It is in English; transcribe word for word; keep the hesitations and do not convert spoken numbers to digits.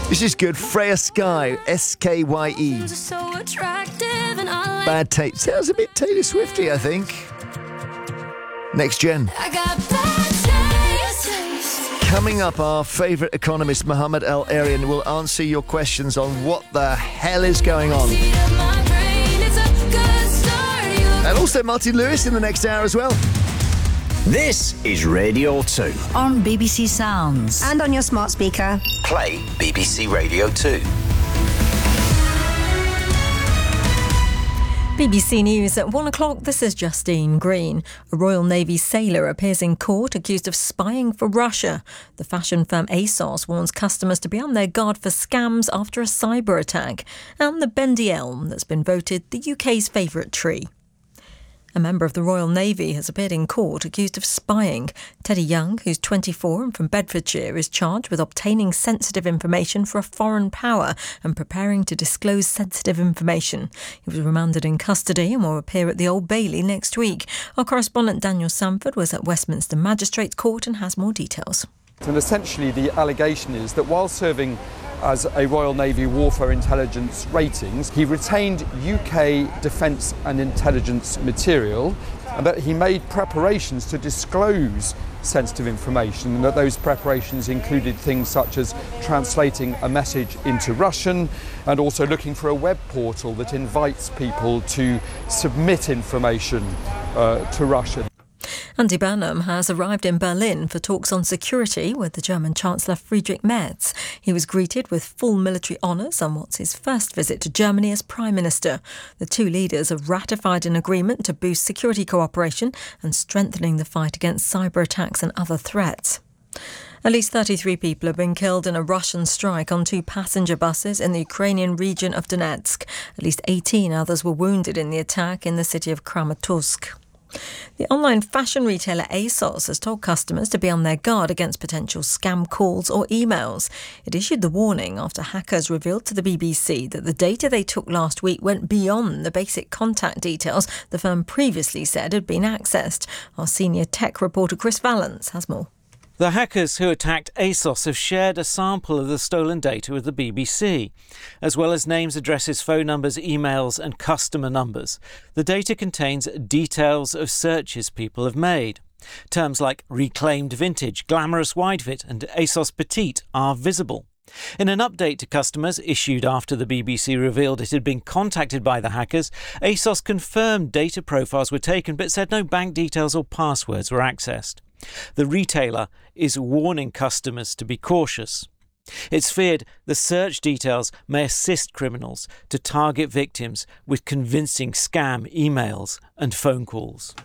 This is good. Freya Sky, S K Y E. Bad Taste. Sounds a bit Taylor Swifty, I think. Next Gen. Coming up, our favourite economist, Mohammed Al-Arian, will answer your questions on what the hell is going on. And also Martin Lewis in the next hour as well. This is Radio two. On B B C Sounds. And on your smart speaker. Play B B C Radio two. B B C News at one o'clock, this is Justine Green. A Royal Navy sailor appears in court accused of spying for Russia. The fashion firm ASOS warns customers to be on their guard for scams after a cyber attack. And the bendy elm that's been voted the U K's favourite tree. A member of the Royal Navy has appeared in court accused of spying. Teddy Young, who's twenty-four and from Bedfordshire, is charged with obtaining sensitive information for a foreign power and preparing to disclose sensitive information. He was remanded in custody and will appear at the Old Bailey next week. Our correspondent Daniel Sanford was at Westminster Magistrates Court and has more details. And essentially the allegation is that while serving as a Royal Navy Warfare Intelligence ratings, he retained U K defence and intelligence material, and that he made preparations to disclose sensitive information, and that those preparations included things such as translating a message into Russian and also looking for a web portal that invites people to submit information uh, to Russia. Andy Burnham has arrived in Berlin for talks on security with the German Chancellor Friedrich Merz. He was greeted with full military honours on what's his first visit to Germany as Prime Minister. The two leaders have ratified an agreement to boost security cooperation and strengthening the fight against cyber attacks and other threats. At least thirty-three people have been killed in a Russian strike on two passenger buses in the Ukrainian region of Donetsk. At least eighteen others were wounded in the attack in the city of Kramatorsk. The online fashion retailer ASOS has told customers to be on their guard against potential scam calls or emails. It issued the warning after hackers revealed to the B B C that the data they took last week went beyond the basic contact details the firm previously said had been accessed. Our senior tech reporter Chris Vallance has more. The hackers who attacked ASOS have shared a sample of the stolen data with the B B C, as well as names, addresses, phone numbers, emails and customer numbers. The data contains details of searches people have made. Terms like reclaimed vintage, glamorous wide fit and ASOS petite are visible. In an update to customers issued after the B B C revealed it had been contacted by the hackers, ASOS confirmed data profiles were taken but said no bank details or passwords were accessed. The retailer is warning customers to be cautious. It's feared the search details may assist criminals to target victims with convincing scam emails and phone calls.